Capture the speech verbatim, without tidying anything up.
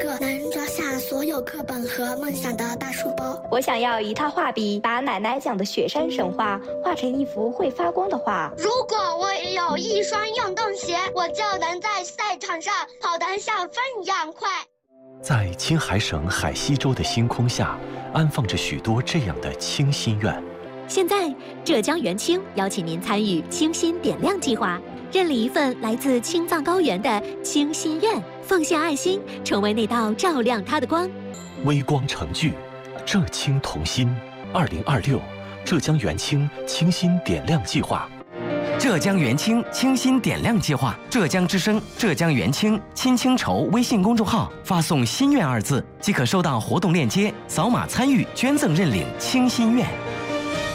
个能装下所有课本和梦想的大书包。 我想要一套画笔，把奶奶讲的雪山神话画成一幅会发光的画。 如果我有一双运动鞋，我就能在赛场上跑得像风一样快。 在青海省海西州的星空下，安放着许多这样的清心愿。 现在，浙江元清邀请您参与清心点亮计划，认领一份来自青藏高原的清心愿，奉献爱心，成为那道照亮它的光。 微光成炬，浙青同心。二零二六，浙江元清清心点亮计划。 浙江元清清心点亮计划，浙江之声、浙江元清亲清筹微信公众号发送“心愿”二字，即可收到活动链接，扫码参与捐赠认领清心愿。